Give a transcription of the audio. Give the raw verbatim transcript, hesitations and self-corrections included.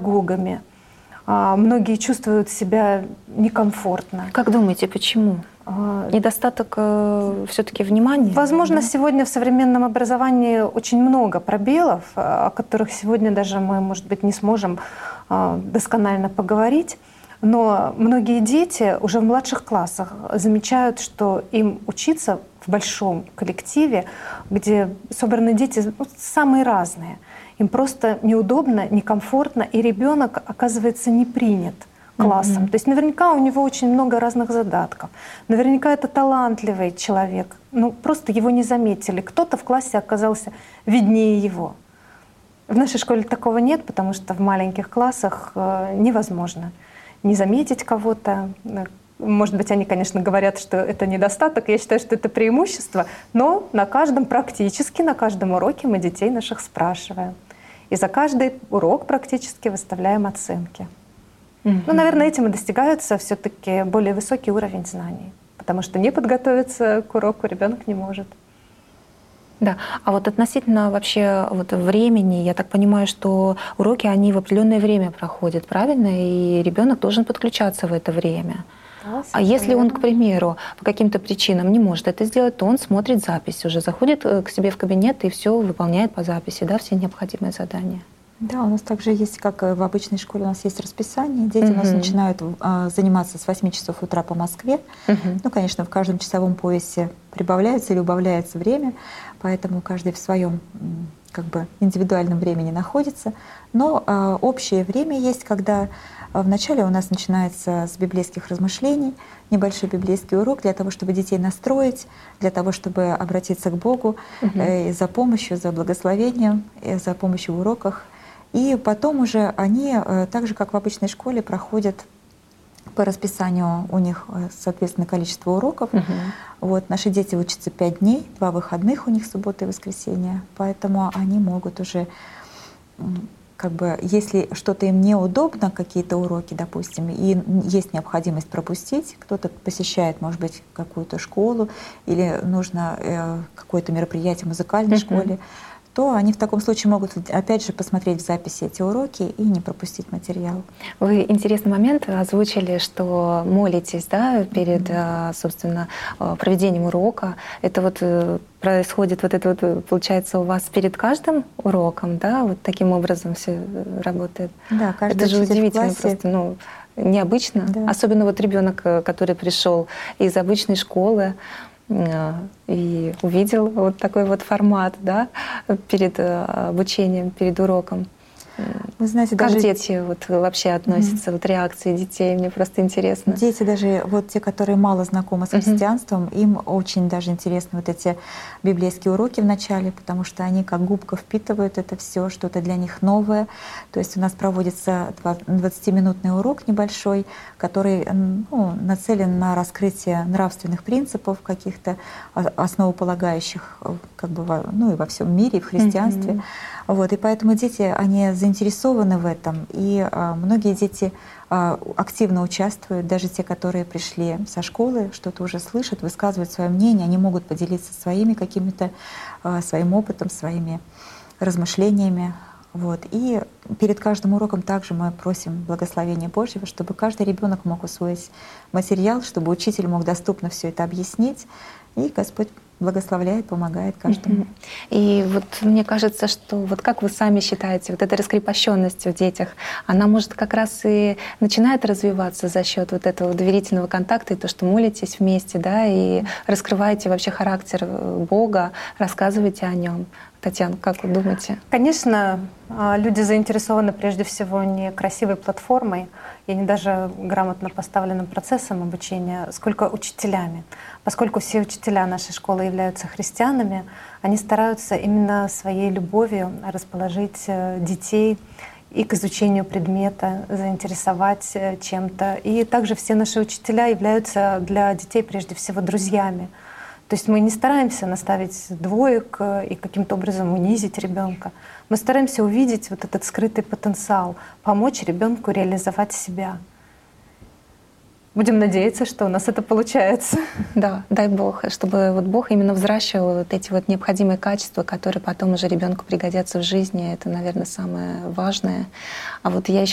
педагогами. Многие чувствуют себя некомфортно. Как думаете, почему? Недостаток э, все-таки внимания? Возможно, да? сегодня в современном образовании очень много пробелов, о которых сегодня даже мы, может быть, не сможем э, досконально поговорить. Но многие дети уже в младших классах замечают, что им учиться в большом коллективе, где собраны дети ну, самые разные. Им просто неудобно, некомфортно, и ребенок оказывается не принят классом. Mm-hmm. То есть наверняка у него очень много разных задатков. Наверняка это талантливый человек. Ну, просто его не заметили. Кто-то в классе оказался виднее его. В нашей школе такого нет, потому что в маленьких классах невозможно не заметить кого-то. Может быть, они, конечно, говорят, что это недостаток. Я считаю, что это преимущество. Но на каждом, практически на каждом уроке мы детей наших спрашиваем. И за каждый урок практически выставляем оценки. Mm-hmm. Ну, наверное, этим и достигается все-таки более высокий уровень знаний. Потому что не подготовиться к уроку ребенок не может. Да, а вот относительно вообще вот времени, я так понимаю, что уроки, они в определенное время проходят, правильно? И ребенок должен подключаться в это время. А если он, к примеру, по каким-то причинам не может это сделать, то он смотрит запись уже, заходит к себе в кабинет и все выполняет по записи, да, все необходимые задания. Да, у нас также есть, как в обычной школе, у нас есть расписание. Дети uh-huh. у нас начинают а, заниматься с восьми часов утра по Москве. Uh-huh. Ну, конечно, в каждом часовом поясе прибавляется или убавляется время, поэтому каждый в своем как бы индивидуальном времени находится. Но а, общее время есть, когда вначале у нас начинается с библейских размышлений, небольшой библейский урок для того, чтобы детей настроить, для того, чтобы обратиться к Богу uh-huh. э, за помощью, за благословением, э, за помощью в уроках. И потом уже они, э, так же как в обычной школе, проходят по расписанию, у них, соответственно, количество уроков. Uh-huh. Вот, наши дети учатся пять дней, два выходных у них, суббота и воскресенье, поэтому они могут уже... Как бы, если что-то им неудобно, какие-то уроки, допустим, и есть необходимость пропустить, кто-то посещает, может быть, какую-то школу или нужно э, какое-то мероприятие в музыкальной uh-huh. школе, то они в таком случае могут, опять же, посмотреть в записи эти уроки и не пропустить материал. Вы интересный момент озвучили, что молитесь, да, перед, mm-hmm. собственно, проведением урока. Это вот происходит, вот это вот, получается, у вас перед каждым уроком, да, вот таким образом все работает? Да, каждый Это же удивительно классе... просто, ну, необычно. Да. Особенно вот ребенок, который пришел из обычной школы, и увидел вот такой вот формат, да, перед обучением, перед уроком. Вы знаете, как даже... дети вот вообще относятся, mm-hmm. вот реакции детей, мне просто интересно. Дети даже, вот те, которые мало знакомы с христианством, mm-hmm. им очень даже интересны вот эти библейские уроки в начале, потому что они как губка впитывают это все, что-то для них новое. То есть у нас проводится двадцатиминутный урок небольшой, который ну, нацелен на раскрытие нравственных принципов, каких-то основополагающих как бы, ну, и во всем мире, и в христианстве. Mm-hmm. Вот, и поэтому дети, они заинтересованы в этом, и а, многие дети а, активно участвуют, даже те, которые пришли со школы, что-то уже слышат, высказывают свое мнение, они могут поделиться своими какими-то, а, своим опытом, своими размышлениями. Вот. И перед каждым уроком также мы просим благословения Божьего, чтобы каждый ребенок мог усвоить материал, чтобы учитель мог доступно все это объяснить, и Господь благословляет, помогает каждому. И вот мне кажется, что вот как вы сами считаете, вот эта раскрепощенность в детях, она может как раз и начинает развиваться за счет вот этого доверительного контакта и то, что молитесь вместе, да, и раскрываете вообще характер Бога, рассказываете о нем. Татьяна, как вы думаете? Конечно, люди заинтересованы прежде всего не красивой платформой и не даже грамотно поставленным процессом обучения, сколько учителями. Поскольку все учителя нашей школы являются христианами, они стараются именно своей любовью расположить детей и к изучению предмета, заинтересовать чем-то. И также все наши учителя являются для детей прежде всего друзьями. То есть мы не стараемся наставить двоек и каким-то образом унизить ребенка. Мы стараемся увидеть вот этот скрытый потенциал, помочь ребенку реализовать себя. Будем надеяться, что у нас это получается. Да, дай Бог, чтобы вот Бог именно взращивал вот эти вот необходимые качества, которые потом уже ребенку пригодятся в жизни. Это, наверное, самое важное. А вот я еще